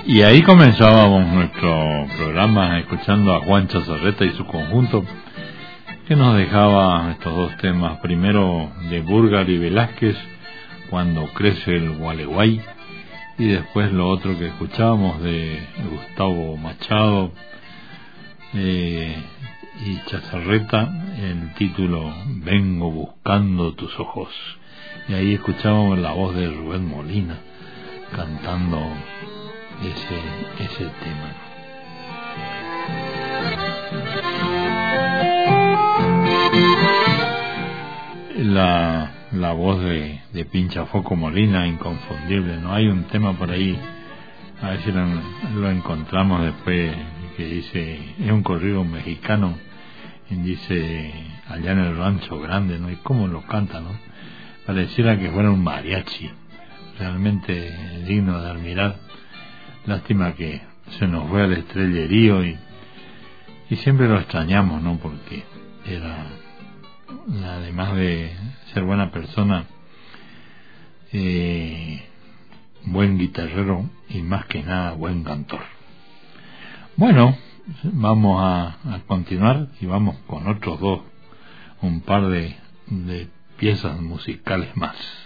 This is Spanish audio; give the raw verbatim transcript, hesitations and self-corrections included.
Y ahí comenzábamos nuestro programa escuchando a Juan Chazarreta y su conjunto, que nos dejaba estos dos temas, primero de Burgar y Velázquez, Cuando crece el Gualeguay, y después lo otro que escuchábamos de Gustavo Machado eh, y Chazarreta, el título Vengo buscando tus ojos. Y ahí escuchábamos la voz de Rubén Molina cantando ese, ese tema. La, la voz de, de Pinchafoco Molina, inconfundible, ¿no? Hay un tema por ahí, a ver si lo, lo encontramos después, que dice, es un corrido mexicano, y dice, allá en el rancho grande, ¿no? Y cómo lo canta, ¿no? Pareciera que fuera un mariachi, realmente digno de admirar. Lástima que se nos fue al estrellerío y, y siempre lo extrañamos, ¿no? Porque era, además de ser buena persona, eh, buen guitarrero y más que nada buen cantor. Bueno, vamos a, a continuar y vamos con otros dos, un par de, de piezas musicales más.